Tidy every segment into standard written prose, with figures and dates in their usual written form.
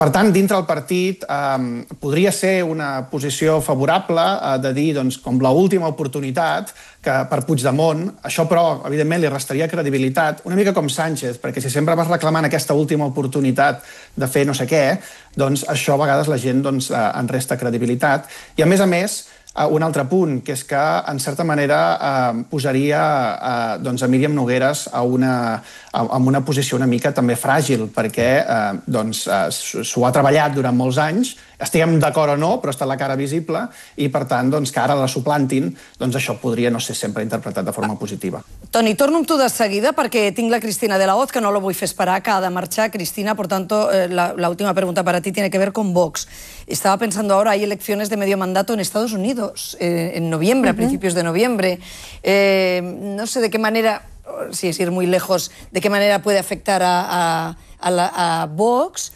Per tant, dintre el partit podria ser una posició favorable de dir, com l'última oportunitat, que per Puigdemont, això però, evidentment, li restaria credibilitat, una mica com Sánchez, perquè si sempre vas reclamant aquesta última oportunitat de fer no sé què, doncs això a vegades la gent en resta credibilitat. I a més, un altre punt, que és que, en certa manera, posaria a Míriam Nogueras en una posició una mica també fràgil, perquè s'ho ha treballat durant molts anys, estiguem d'acord o no, però està la cara visible, i per tant, que ara la suplantin, això podria no ser sempre interpretat de forma positiva. Toni, torno amb tu de seguida, perquè tinc la Cristina de la Hoz, que no la vull fer esperar, que ha de marchar. Cristina, por tanto, la última pregunta para ti tiene que ver con Vox. Estaba pensando ahora, hay elecciones de medio mandato en Estados Unidos, en noviembre, a principios de noviembre. No sé de qué manera, si es ir muy lejos, de qué manera puede afectar a Vox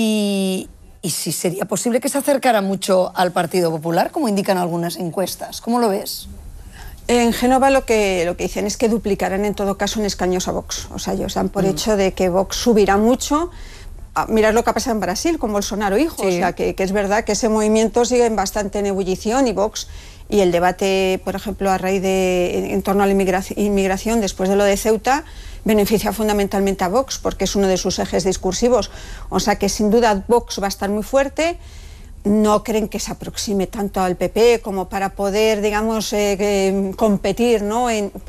y si sería posible que se acercara mucho al Partido Popular, como indican algunas encuestas. ¿Cómo lo ves? En Génova lo que dicen es que duplicarán en todo caso en escaños a Vox. O sea, ellos dan por hecho de que Vox subirá mucho. Mirad lo que ha pasado en Brasil con Bolsonaro hijo. Sí. O sea, que es verdad que ese movimiento sigue bastante en ebullición y Vox y el debate, por ejemplo, a raíz en torno a la inmigración después de lo de Ceuta, beneficia fundamentalmente a Vox porque es uno de sus ejes discursivos. O sea que sin duda Vox va a estar muy fuerte. No creen que se aproxime tanto al PP como para poder, digamos, competir, ¿no?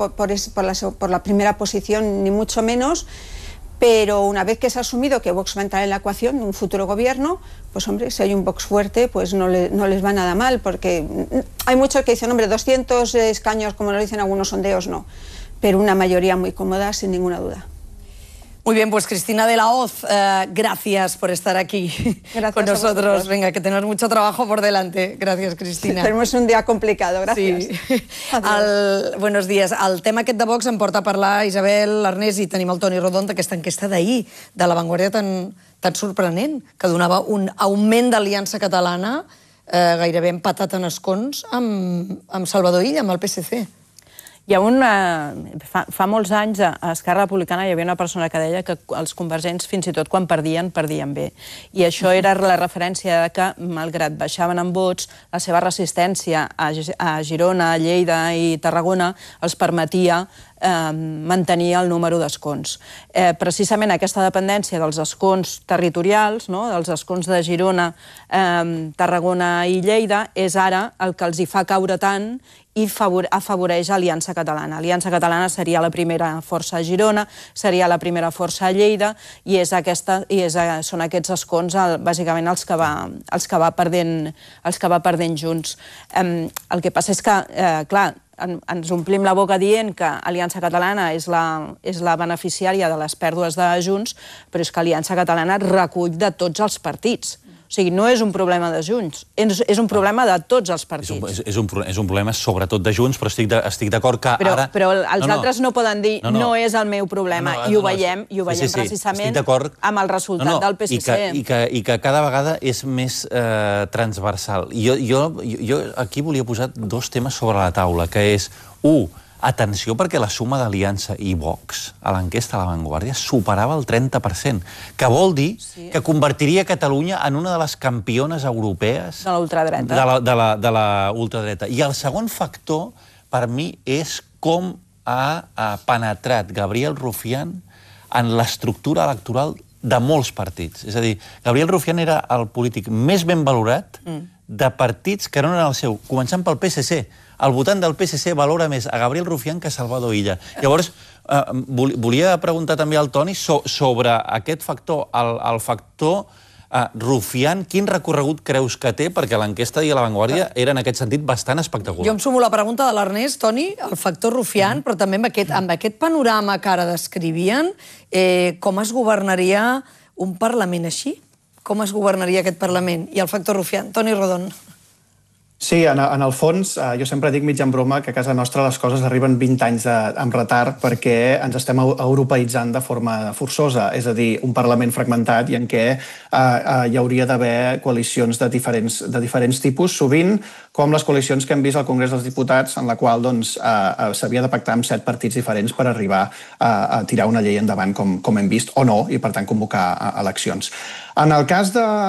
por la primera posición, ni mucho menos. Pero una vez que se ha asumido que Vox va a entrar en la ecuación de un futuro gobierno, pues hombre, si hay un Vox fuerte, pues no les va nada mal, porque hay muchos que dicen, hombre, 200 escaños, como lo dicen algunos sondeos, no. Pero una mayoría muy cómoda, sin ninguna duda. Muy bien, pues Cristina de la Hoz, gracias por estar aquí con nosotros. Venga, que tenemos mucho trabajo por delante. Gracias, Cristina. Tenemos un día complicado, gracias. Sí. Buenos días. El tema aquest de Vox em porta a parlar Isabel, Ernest, i tenim el Toni Rodon d'aquesta enquesta d'ahir, de La Vanguardia tan sorprenent, que donava un augment d'Aliança Catalana gairebé empatat en escons amb Salvador Illa, amb el PSC. Hi ha fa molts anys a Esquerra Republicana hi havia una persona que deia que els convergents fins i tot quan perdien bé. I això era la referència que, malgrat baixaven en vots, la seva resistència a Girona, Lleida i Tarragona els permetia mantenir el número d'escons. Precisament aquesta dependència dels escons territorials, dels escons de Girona, Tarragona i Lleida, és ara el que els hi fa caure tant i afavoreix Aliança Catalana. Aliança Catalana seria la primera força a Girona, seria la primera força a Lleida, i són aquests escons bàsicament els que va perdent Junts. El que passa és que, clar, ens omplim la boca dient que Aliança Catalana és la beneficiària de les pèrdues de Junts, però és que Aliança Catalana recull de tots els partits. O sigui, no és un problema de Junts, és un problema de tots els partits. És un problema sobretot de Junts, però estic d'acord que ara... Però els altres no poden dir no és el meu problema, i ho veiem precisament amb el resultat del PSC. I que cada vegada és més transversal. Jo aquí volia posar dos temes sobre la taula, que és, atenció, perquè la suma d'Aliança i Vox a l'enquesta de La Vanguardia superava el 30%, que vol dir que convertiria Catalunya en una de les campiones europees de la ultradreta. De la ultradreta. I el segon factor, per mi, és com ha penetrat Gabriel Rufián en l'estructura electoral de molts partits. És a dir, Gabriel Rufián era el polític més ben valorat de partits que no eren el seu, començant pel PSC. El votant del PSC valora més a Gabriel Rufián que a Salvador Illa. Llavors, volia preguntar també al Toni sobre aquest factor, el factor Rufián, quin recorregut creus que té? Perquè l'enquesta de La Vanguardia era en aquest sentit bastant espectacular. Jo em sumo a la pregunta de l'Ernest, Toni, el factor Rufián, però també amb aquest panorama que ara descrivien, com es governaria un Parlament així? Com es governaria aquest Parlament? I el factor Rufián. Toni Rodon. Sí, en el fons, jo sempre dic mig en broma que a casa nostra les coses arriben 20 anys amb retard perquè ens estem europeïtzant de forma forçosa, és a dir, un Parlament fragmentat i en què hi hauria d'haver coalicions de diferents tipus, sovint com les coalicions que hem vist al Congrés dels Diputats, en la qual s'havia de pactar amb 7 partits diferents per arribar a tirar una llei endavant com hem vist, o no, i per tant convocar eleccions. En el cas de